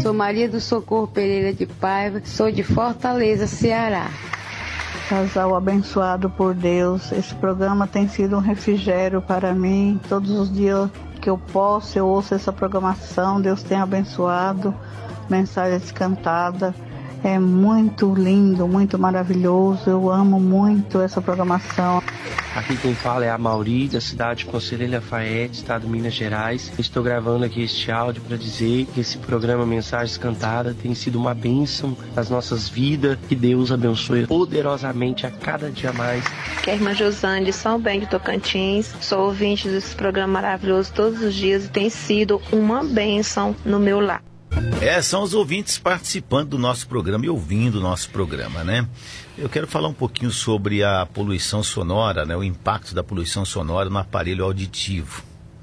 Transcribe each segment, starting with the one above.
sou Maria do Socorro Pereira de Paiva, sou de Fortaleza, Ceará. Casal abençoado por Deus, esse programa tem sido um refrigério para mim. Todos os dias que eu posso, eu ouço essa programação. Deus tem abençoado, mensagens cantadas. É muito lindo, muito maravilhoso. Eu amo muito essa programação. Aqui quem fala é a Mauri, da cidade de Conselheiro Lafayette, estado de Minas Gerais. Estou gravando aqui este áudio para dizer que esse programa Mensagens Cantadas tem sido uma bênção nas nossas vidas. Que Deus abençoe poderosamente a cada dia mais. Que é a irmã Josane de São Bento de Tocantins. Sou ouvinte desse programa maravilhoso todos os dias e tem sido uma bênção no meu lar. São os ouvintes participando do nosso programa e ouvindo o nosso programa, né? Eu quero falar um pouquinho sobre a poluição sonora, né? O impacto da poluição sonora no aparelho auditivo.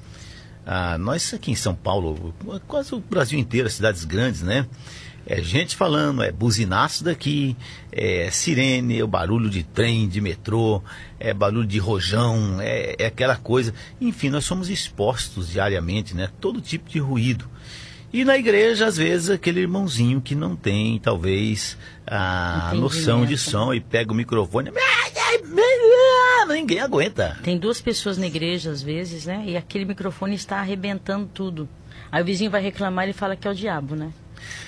Nós aqui em São Paulo, quase o Brasil inteiro, as cidades grandes, né? É gente falando, é buzinaço daqui, é sirene, é o barulho de trem, de metrô, é barulho de rojão, é aquela coisa. Enfim, nós somos expostos diariamente, né? Todo tipo de ruído. E na igreja, às vezes, aquele irmãozinho que não tem, talvez, a noção de som e pega o microfone. Ninguém aguenta. Tem duas pessoas na igreja, às vezes, né? E aquele microfone está arrebentando tudo. Aí o vizinho vai reclamar e ele fala que é o diabo, né?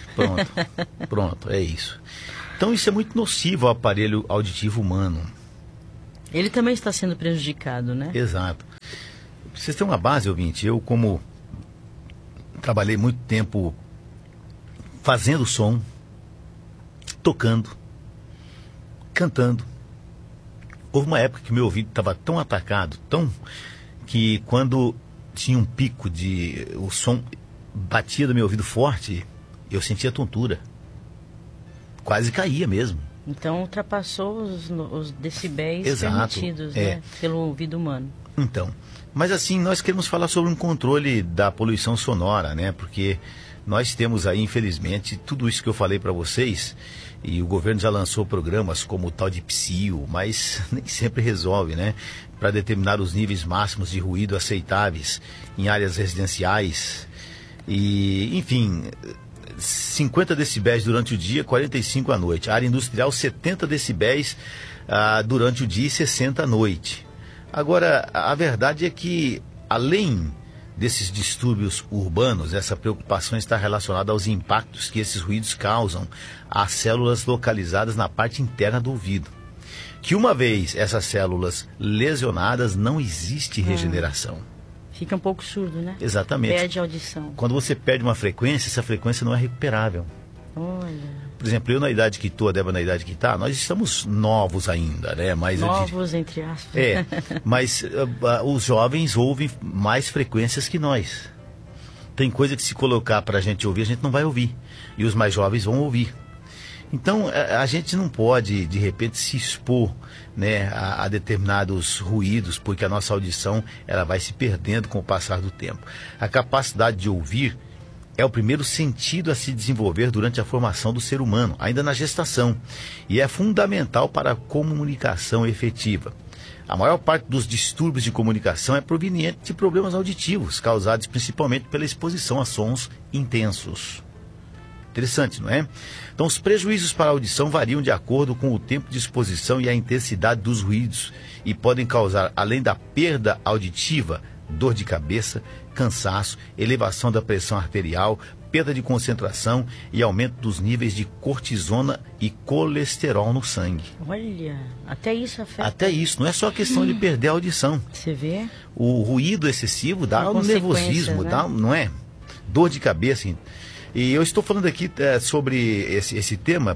Pronto, é isso. Então isso é muito nocivo ao aparelho auditivo humano. Ele também está sendo prejudicado, né? Exato. Vocês têm uma base, ouvinte, eu como trabalhei muito tempo fazendo som, tocando, cantando. Houve uma época que meu ouvido estava tão atacado, que quando tinha um pico o som batia do meu ouvido forte, eu sentia tontura. Quase caía mesmo. Então ultrapassou os decibéis permitidos, né, pelo ouvido humano. Então, mas assim, nós queremos falar sobre um controle da poluição sonora, né? Porque nós temos aí, infelizmente, tudo isso que eu falei para vocês, e o governo já lançou programas como o tal de PSIO, mas nem sempre resolve, né? Para determinar os níveis máximos de ruído aceitáveis em áreas residenciais. E, enfim, 50 decibéis durante o dia, 45 à noite. A área industrial, 70 decibéis durante o dia e 60 à noite. Agora, a verdade é que, além desses distúrbios urbanos, essa preocupação está relacionada aos impactos que esses ruídos causam às células localizadas na parte interna do ouvido. Que uma vez essas células lesionadas, não existe regeneração. Fica um pouco surdo, né? Exatamente. Perde a audição. Quando você perde uma frequência, essa frequência não é recuperável. Olha. Por exemplo, eu na idade que estou, a Débora na idade que está, nós estamos novos ainda, né? Mas novos, entre aspas. Mas os jovens ouvem mais frequências que nós. Tem coisa que se colocar para a gente ouvir, a gente não vai ouvir. E os mais jovens vão ouvir. Então, a gente não pode, de repente, se expor, né, a determinados ruídos, porque a nossa audição ela vai se perdendo com o passar do tempo. A capacidade de ouvir é o primeiro sentido a se desenvolver durante a formação do ser humano, ainda na gestação, e é fundamental para a comunicação efetiva. A maior parte dos distúrbios de comunicação é proveniente de problemas auditivos, causados principalmente pela exposição a sons intensos. Interessante, não é? Então, os prejuízos para a audição variam de acordo com o tempo de exposição e a intensidade dos ruídos e podem causar, além da perda auditiva, dor de cabeça, cansaço, elevação da pressão arterial, perda de concentração e aumento dos níveis de cortisona e colesterol no sangue. Olha, até isso afeta. Até isso, não é só questão de perder a audição. Você vê? O ruído excessivo dá um nervosismo, né? não é? Dor de cabeça. E eu estou falando aqui sobre esse tema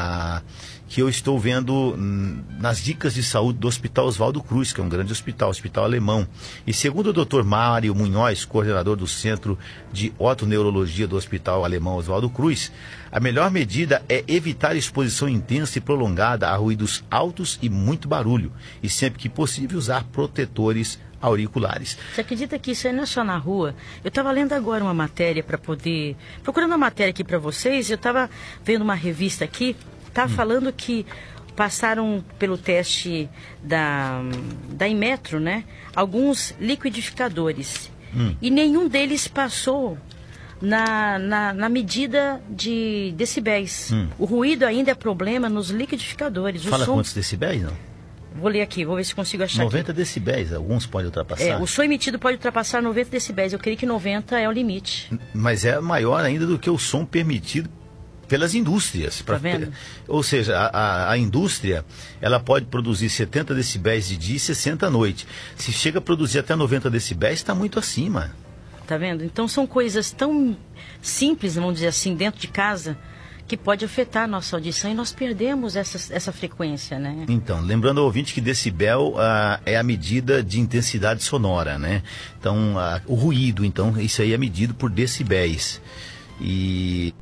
que eu estou vendo nas dicas de saúde do Hospital Oswaldo Cruz, que é um grande hospital alemão. E segundo o Dr. Mário Munhoz, coordenador do Centro de Otoneurologia do Hospital Alemão Oswaldo Cruz, a melhor medida é evitar exposição intensa e prolongada a ruídos altos e muito barulho, e sempre que possível usar protetores auriculares. Você acredita que isso aí não é só na rua? Eu estava lendo agora uma matéria procurando uma matéria aqui para vocês, eu estava vendo uma revista aqui, estava falando que passaram pelo teste da Inmetro, né? Alguns liquidificadores. E nenhum deles passou na medida de decibéis. O ruído ainda é problema nos liquidificadores. Fala quantos decibéis, não? Vou ler aqui, vou ver se consigo achar 90 aqui. decibéis, alguns podem ultrapassar. O som emitido pode ultrapassar 90 decibéis. Eu creio que 90 é o limite. Mas é maior ainda do que o som permitido pelas indústrias. Tá vendo? Ou seja, a indústria, ela pode produzir 70 decibéis de dia e 60 à noite. Se chega a produzir até 90 decibéis, está muito acima. Tá vendo? Então são coisas tão simples, vamos dizer assim, dentro de casa, que pode afetar a nossa audição e nós perdemos essa frequência, né? Então, lembrando ao ouvinte que decibel é a medida de intensidade sonora, né? Então, o ruído, então, isso aí é medido por decibéis. E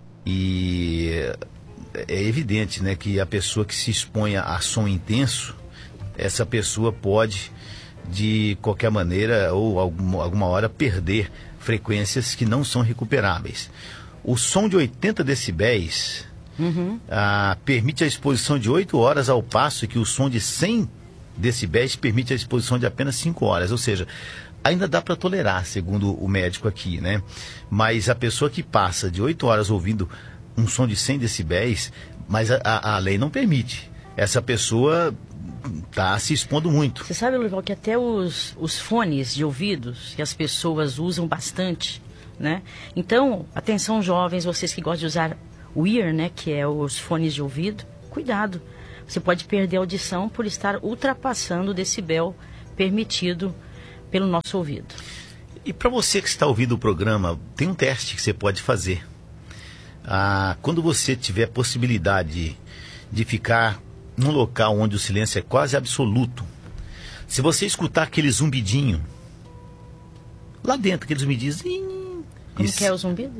é evidente, né, que a pessoa que se expõe a som intenso, essa pessoa pode, de qualquer maneira ou alguma hora, perder frequências que não são recuperáveis. O som de 80 decibéis permite a exposição de 8 horas, ao passo que o som de 100 decibéis permite a exposição de apenas 5 horas. Ou seja, ainda dá para tolerar, segundo o médico aqui, né? Mas a pessoa que passa de 8 horas ouvindo um som de 100 decibéis, mas a lei não permite. Essa pessoa está se expondo muito. Você sabe, Lurival, que até os fones de ouvidos que as pessoas usam bastante, né? Então, atenção jovens, vocês que gostam de usar o ear, né, que é os fones de ouvido, cuidado. Você pode perder a audição por estar ultrapassando o decibel permitido pelo nosso ouvido. E para você que está ouvindo o programa, tem um teste que você pode fazer. Quando você tiver possibilidade de ficar num local onde o silêncio é quase absoluto, se você escutar aquele zumbidinho lá dentro, aquele zumbidinho... Como que é o zumbido?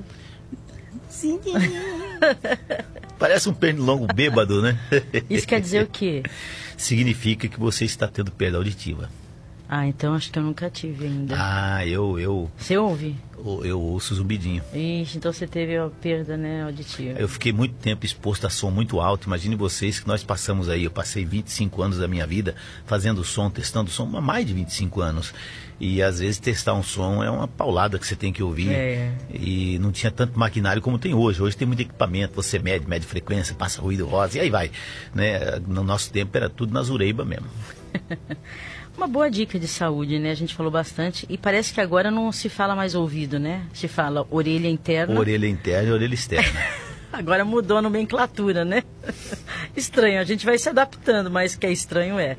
Parece um pernilongo bêbado, né? Isso quer dizer o quê? Significa que você está tendo perda auditiva. Então acho que eu nunca tive ainda. Você ouve? Eu ouço zumbidinho. Ixi, então você teve a perda, né, auditiva. Eu fiquei muito tempo exposto a som muito alto. Imagine vocês que nós passamos aí, eu passei 25 anos da minha vida fazendo som, testando som, mais de 25 anos. E às vezes testar um som é uma paulada que você tem que ouvir. E não tinha tanto maquinário como tem hoje. Hoje tem muito equipamento, você mede frequência, passa ruído rosa e aí vai, né? No nosso tempo era tudo na zureiba mesmo. Uma boa dica de saúde, né? A gente falou bastante. E parece que agora não se fala mais ouvido, né? Se fala orelha interna. Orelha interna e orelha externa. Agora mudou a nomenclatura, né? Estranho, a gente vai se adaptando, mas que é estranho é.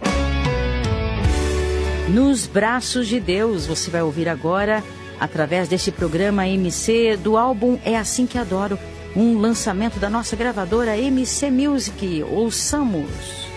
Nos Braços de Deus, você vai ouvir agora, através desse programa MC, do álbum É Assim Que Adoro, um lançamento da nossa gravadora MC Music. Ouçamos.